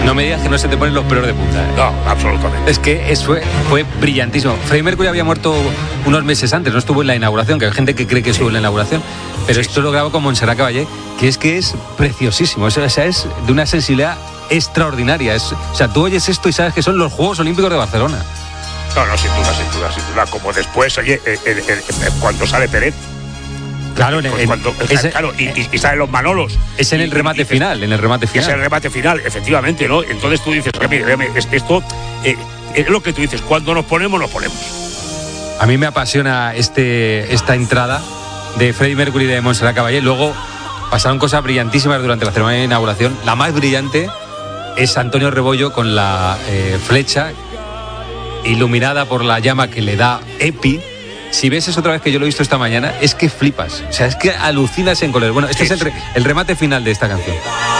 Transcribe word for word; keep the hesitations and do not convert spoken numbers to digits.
No me digas que no se te ponen los pelos de punta, ¿eh? No, absolutamente. Es que eso fue, fue brillantísimo. Freddie Mercury había muerto unos meses antes, no estuvo en la inauguración, que hay gente que cree que estuvo en la inauguración, pero Sí, esto sí. lo grabó con Montserrat Caballé, que es que es preciosísimo. O sea, es de una sensibilidad extraordinaria. Es, o sea, tú oyes esto y sabes que son los Juegos Olímpicos de Barcelona. No, no, sin duda, sin duda, sin duda. Como después, oye, eh, eh, eh, cuando sale Pérez. Claro, en, Pues en- cuando, o sea, es, claro, y, y, y salen los Manolos. es en Y- el remate y- final, en el remate Que es el final. remate final, efectivamente, ¿no? Entonces tú dices, oye, mira, mira, es- esto eh, es lo que tú dices, cuando nos ponemos, nos ponemos. A mí me apasiona este, esta entrada de Freddie Mercury y de Montserrat Caballé. Luego pasaron cosas brillantísimas durante la ceremonia de inauguración. La más brillante es Antonio Rebollo con la eh, flecha iluminada por la llama que le da Epi. Si ves eso otra vez, que yo lo he visto esta mañana, es que flipas. O sea, es que alucinas en color. Bueno, este Sí, es el, re- sí. el remate final de esta canción.